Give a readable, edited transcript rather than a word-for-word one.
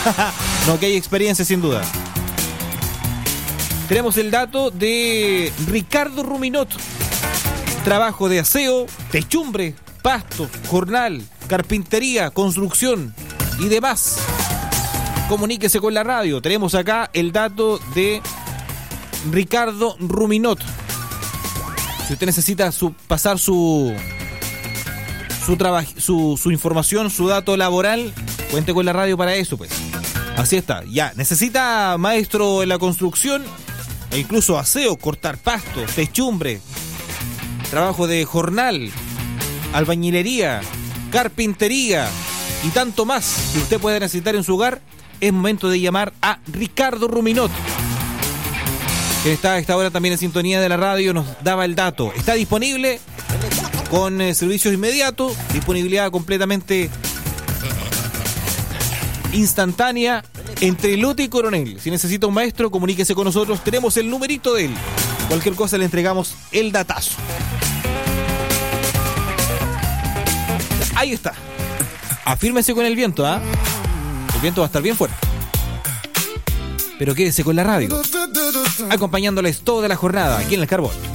No, que hay experiencia sin duda. Tenemos el dato de Ricardo Ruminot. Trabajo de aseo, techumbre, pasto, jornal, carpintería, construcción y demás. Comuníquese con la radio. Tenemos acá el dato de Ricardo Ruminot. Si usted necesita pasar su información, su dato laboral, cuente con la radio para eso, pues. Así está. Ya, necesita maestro en la construcción e incluso aseo, cortar pasto, techumbre, trabajo de jornal, albañilería, carpintería y tanto más que usted pueda necesitar en su hogar. Es momento de llamar a Ricardo Ruminot, que está a esta hora también en sintonía de la radio. Nos daba el dato. Está disponible con servicios inmediatos, disponibilidad completamente instantánea entre Lote y Coronel. Si necesita un maestro, comuníquese con nosotros. Tenemos el numerito de él. Cualquier cosa le entregamos el datazo. Ahí está. Afírmese con el viento, ¿ah? El viento va a estar bien fuerte. Pero quédese con la radio, acompañándoles toda la jornada aquí en El Carbón.